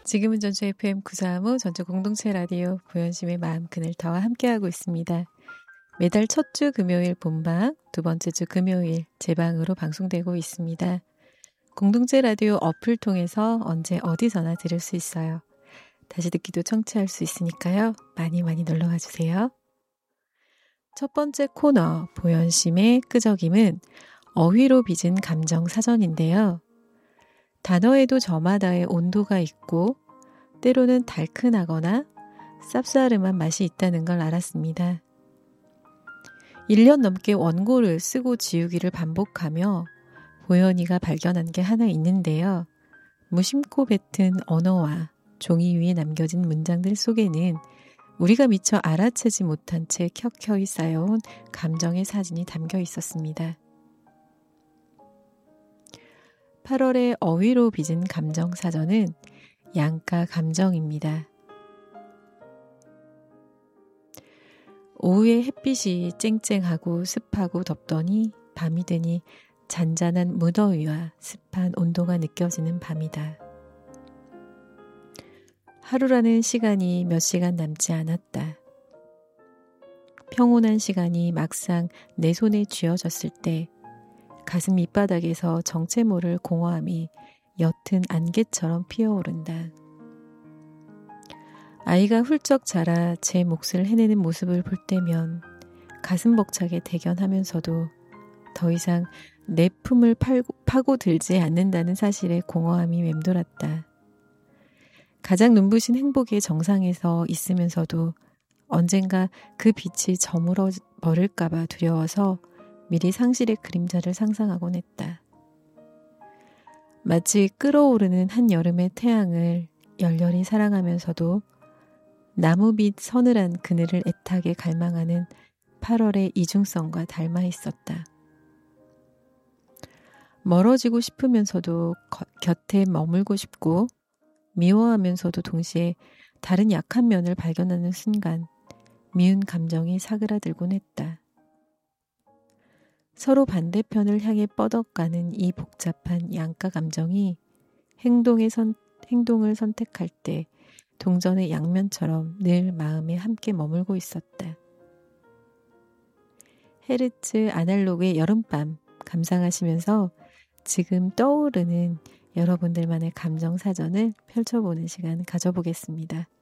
지금은 전주 FM 945 전주 공동체 라디오 보현심의 마음 그늘터와 함께하고 있습니다. 매달 첫 주 금요일 본방, 두 번째 주 금요일 재방으로 방송되고 있습니다. 공동체 라디오 어플 통해서 언제 어디서나 들을 수 있어요. 다시 듣기도 청취할 수 있으니까요. 많이 놀러와 주세요. 첫 번째 코너 보현심의 끄적임은 어휘로 빚은 감정 사전인데요. 단어에도 저마다의 온도가 있고 때로는 달큰하거나 쌉싸름한 맛이 있다는 걸 알았습니다. 1년 넘게 원고를 쓰고 지우기를 반복하며 보현이가 발견한 게 하나 있는데요. 무심코 뱉은 언어와 종이 위에 남겨진 문장들 속에는 우리가 미처 알아채지 못한 채 켜켜이 쌓여온 감정의 사진이 담겨 있었습니다. 8월의 어휘로 빚은 감정사전은 양가 감정입니다. 오후에 햇빛이 쨍쨍하고 습하고 덥더니 밤이 되니 잔잔한 무더위와 습한 온도가 느껴지는 밤이다. 하루라는 시간이 몇 시간 남지 않았다. 평온한 시간이 막상 내 손에 쥐어졌을 때 가슴 밑바닥에서 정체 모를 공허함이 옅은 안개처럼 피어오른다. 아이가 훌쩍 자라 제 몫을 해내는 모습을 볼 때면 가슴 벅차게 대견하면서도 더 이상 내 품을 파고들지 않는다는 사실에 공허함이 맴돌았다. 가장 눈부신 행복의 정상에서 있으면서도 언젠가 그 빛이 저물어 버릴까봐 두려워서 미리 상실의 그림자를 상상하곤 했다. 마치 끓어오르는 한여름의 태양을 열렬히 사랑하면서도 나무빛 서늘한 그늘을 애타게 갈망하는 8월의 이중성과 닮아 있었다. 멀어지고 싶으면서도 곁에 머물고 싶고 미워하면서도 동시에 다른 약한 면을 발견하는 순간 미운 감정이 사그라들곤 했다. 서로 반대편을 향해 뻗어가는 이 복잡한 양가 감정이 행동을 선택할 때 동전의 양면처럼 늘 마음에 함께 머물고 있었다. 헤르츠 아날로그의 여름밤 감상하시면서 지금 떠오르는 여러분들만의 감정 사전을 펼쳐보는 시간 가져보겠습니다.